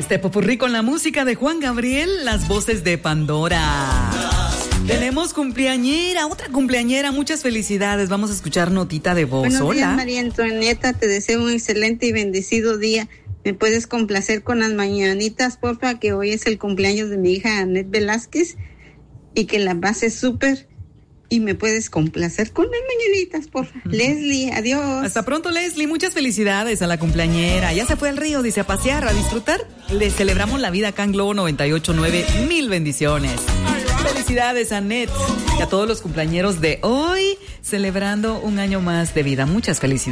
Este popurrí con la música de Juan Gabriel, las voces de Pandora. Tenemos cumpleañera, otra cumpleañera, muchas felicidades. Vamos a escuchar notita de voz. Buenos Hola. días, María Antonieta, te deseo un excelente y bendecido día. ¿Me puedes complacer con las mañanitas, porfa? Que hoy es el cumpleaños de mi hija Anet Velázquez y que la pases súper. Y me puedes complacer con las mañanitas, porfa. Leslie, adiós. Hasta pronto, Leslie. Muchas felicidades a la cumpleañera. Ya se fue al río, dice, a pasear, a disfrutar. Le celebramos la vida acá en Globo 98.9. Mil bendiciones. Felicidades a Net y a todos los cumpleañeros de hoy, celebrando un año más de vida. Muchas felicidades.